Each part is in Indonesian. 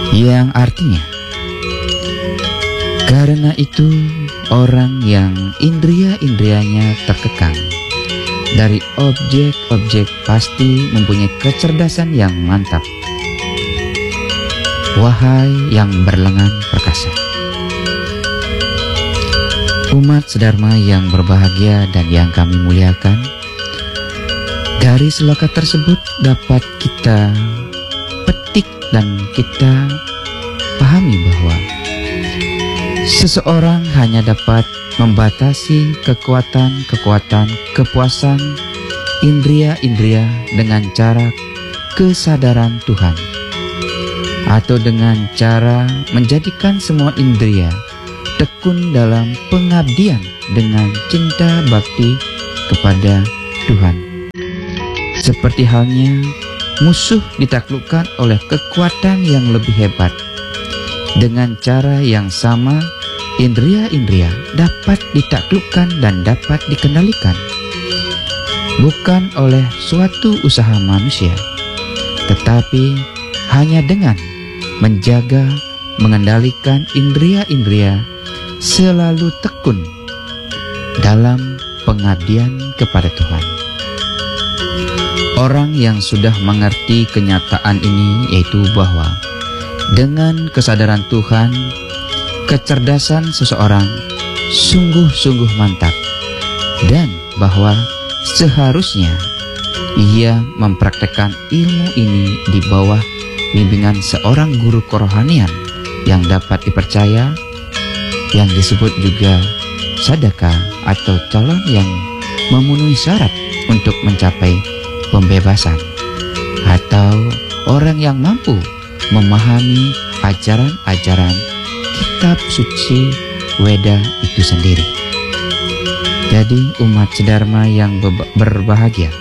yang artinya, karena itu orang yang indria-indrianya terkekang dari objek-objek pasti mempunyai kecerdasan yang mantap. Wahai yang berlengan perkasa, umat sedharma yang berbahagia dan yang kami muliakan, dari selokat tersebut dapat kita petik dan kita pahami bahwa seseorang hanya dapat membatasi kekuatan-kekuatan kepuasan indria-indria dengan cara kesadaran Tuhan, atau dengan cara menjadikan semua indria tekun dalam pengabdian dengan cinta bakti kepada Tuhan. Seperti halnya musuh ditaklukkan oleh kekuatan yang lebih hebat, dengan cara yang sama indria-indria dapat ditaklukkan dan dapat dikendalikan, bukan oleh suatu usaha manusia, tetapi hanya dengan menjaga, mengendalikan indria-indria selalu tekun dalam pengabdian kepada Tuhan. Orang yang sudah mengerti kenyataan ini, yaitu bahwa dengan kesadaran Tuhan, kecerdasan seseorang sungguh-sungguh mantap, dan bahwa seharusnya ia mempraktekkan ilmu ini di bawah bimbingan seorang guru kerohanian yang dapat dipercaya, yang disebut juga sadaka atau calon yang memenuhi syarat untuk mencapai pembebasan, atau orang yang mampu memahami ajaran-ajaran kitab suci Weda itu sendiri. Jadi umat sedharma yang berbahagia,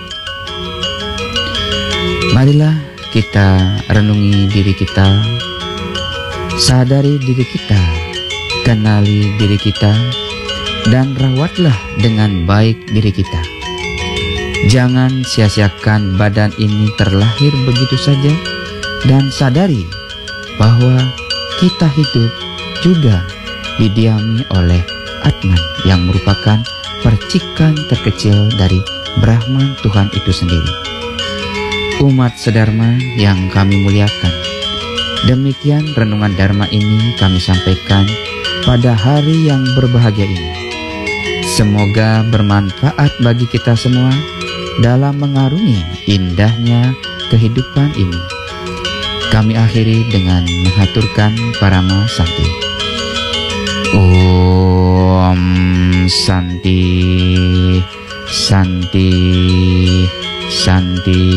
marilah kita renungi diri kita, sadari diri kita, kenali diri kita, dan rawatlah dengan baik diri kita. Jangan sia-siakan badan ini terlahir begitu saja, dan sadari bahwa kita hidup juga didiami oleh Atman yang merupakan percikan terkecil dari Brahman Tuhan itu sendiri. Umat sedharma yang kami muliakan, demikian renungan Dharma ini kami sampaikan pada hari yang berbahagia ini. Semoga bermanfaat bagi kita semua dalam mengarungi indahnya kehidupan ini. Kami akhiri dengan menghaturkan Parama Santi. Om Santi, Santi, Santi.